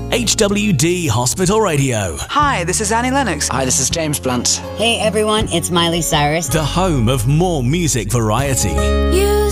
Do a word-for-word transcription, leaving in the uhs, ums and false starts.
H W D Hospital Radio. Hi, this is Annie Lennox. Hi, this is James Blunt. Hey everyone, it's Miley Cyrus. The home of more music variety. You